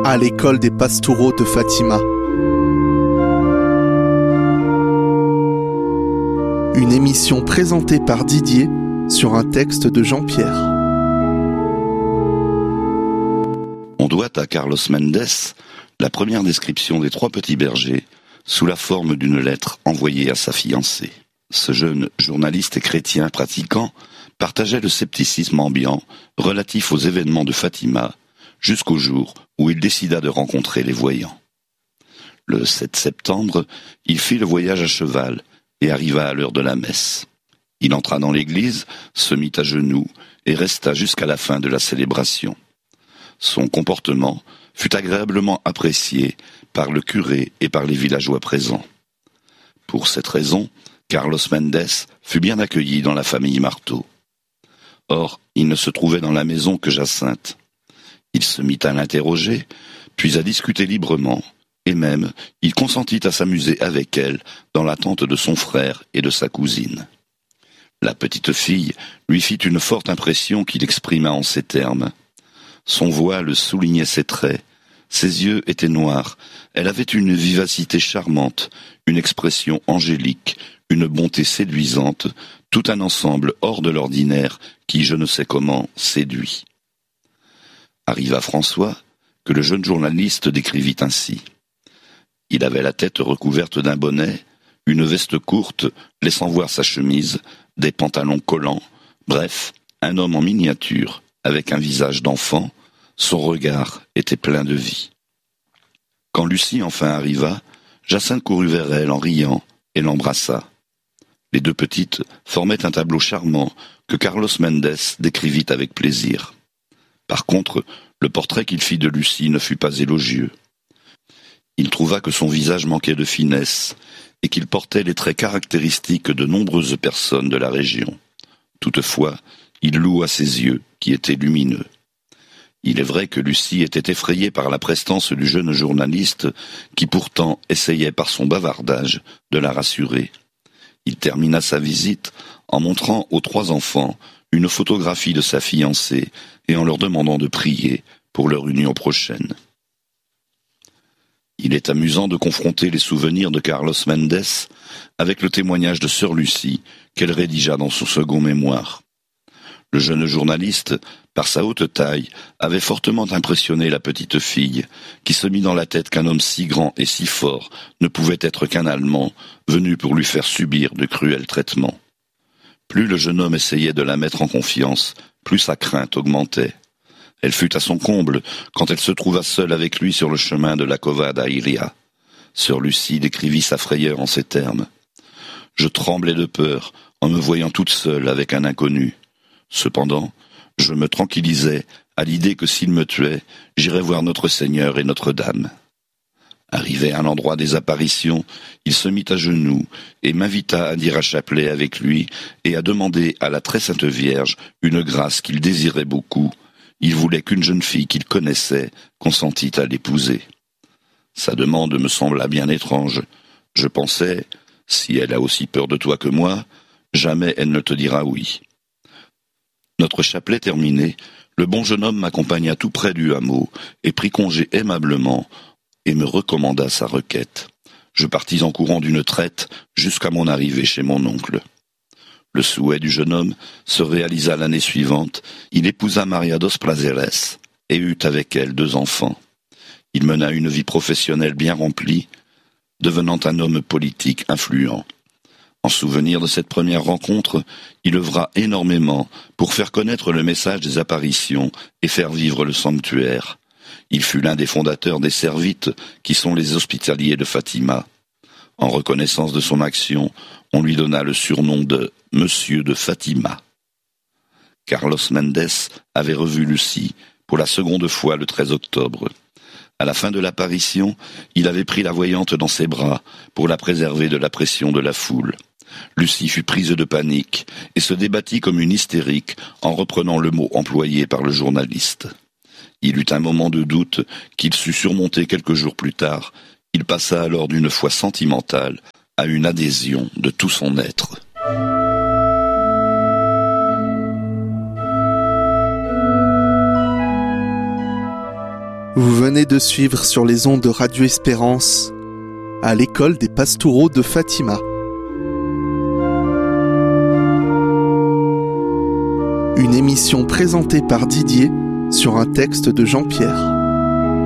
à l'école des pastoraux de Fatima. Une émission présentée par Didier sur un texte de Jean-Pierre. On doit à Carlos Mendes la première description des 3 petits bergers sous la forme d'une lettre envoyée à sa fiancée. Ce jeune journaliste et chrétien pratiquant partageait le scepticisme ambiant relatif aux événements de Fatima jusqu'au jour où il décida de rencontrer les voyants. Le 7 septembre, il fit le voyage à cheval et arriva à l'heure de la messe. Il entra dans l'église, se mit à genoux et resta jusqu'à la fin de la célébration. Son comportement fut agréablement apprécié par le curé et par les villageois présents. Pour cette raison, Carlos Mendes fut bien accueilli dans la famille Marteau. Or, il ne se trouvait dans la maison que Jacinthe. Il se mit à l'interroger, puis à discuter librement, et même il consentit à s'amuser avec elle dans l'attente de son frère et de sa cousine. La petite fille lui fit une forte impression qu'il exprima en ces termes. Son voile soulignait ses traits, ses yeux étaient noirs, elle avait une vivacité charmante, une expression angélique, une bonté séduisante, tout un ensemble hors de l'ordinaire qui, je ne sais comment, séduit. Arriva François, que le jeune journaliste décrivit ainsi. Il avait la tête recouverte d'un bonnet, une veste courte, laissant voir sa chemise, des pantalons collants, bref, un homme en miniature, avec un visage d'enfant, son regard était plein de vie. Quand Lucie enfin arriva, Jacinthe courut vers elle en riant et l'embrassa. Les 2 petites formaient un tableau charmant que Carlos Mendes décrivit avec plaisir. Par contre, le portrait qu'il fit de Lucie ne fut pas élogieux. Il trouva que son visage manquait de finesse et qu'il portait les traits caractéristiques de nombreuses personnes de la région. Toutefois, il loua ses yeux, qui étaient lumineux. Il est vrai que Lucie était effrayée par la prestance du jeune journaliste qui pourtant essayait par son bavardage de la rassurer. Il termina sa visite en montrant aux 3 enfants une photographie de sa fiancée et en leur demandant de prier pour leur union prochaine. Il est amusant de confronter les souvenirs de Carlos Mendes avec le témoignage de sœur Lucie qu'elle rédigea dans son second mémoire. Le jeune journaliste, par sa haute taille, avait fortement impressionné la petite fille, qui se mit dans la tête qu'un homme si grand et si fort ne pouvait être qu'un Allemand, venu pour lui faire subir de cruels traitements. Plus le jeune homme essayait de la mettre en confiance, plus sa crainte augmentait. Elle fut à son comble quand elle se trouva seule avec lui sur le chemin de la Cova da Iria. Sœur Lucie décrivit sa frayeur en ces termes. « Je tremblais de peur en me voyant toute seule avec un inconnu. Cependant, je me tranquillisais à l'idée que s'il me tuait, j'irais voir notre Seigneur et Notre-Dame. » Arrivé à l'endroit des apparitions, il se mit à genoux et m'invita à dire un chapelet avec lui et à demander à la très sainte Vierge une grâce qu'il désirait beaucoup. Il voulait qu'une jeune fille qu'il connaissait consentît à l'épouser. Sa demande me sembla bien étrange. Je pensais, si elle a aussi peur de toi que moi, jamais elle ne te dira oui. Notre chapelet terminé, le bon jeune homme m'accompagna tout près du hameau et prit congé aimablement et me recommanda sa requête. Je partis en courant d'une traite jusqu'à mon arrivée chez mon oncle. Le souhait du jeune homme se réalisa l'année suivante. Il épousa Maria dos Prazeres et eut avec elle 2 enfants. Il mena une vie professionnelle bien remplie, devenant un homme politique influent. En souvenir de cette première rencontre, il œuvra énormément pour faire connaître le message des apparitions et faire vivre le sanctuaire. Il fut l'un des fondateurs des Servites, qui sont les hospitaliers de Fatima. En reconnaissance de son action, on lui donna le surnom de « Monsieur de Fatima ». Carlos Mendes avait revu Lucie pour la seconde fois le 13 octobre. À la fin de l'apparition, il avait pris la voyante dans ses bras pour la préserver de la pression de la foule. Lucie fut prise de panique et se débattit comme une hystérique en reprenant le mot employé par le journaliste. Il eut un moment de doute qu'il sut surmonter quelques jours plus tard. Il passa alors d'une foi sentimentale à une adhésion de tout son être. Vous venez de suivre sur les ondes de Radio Espérance à l'école des Pastoureaux de Fatima. Une émission présentée par Didier sur un texte de Jean-Pierre.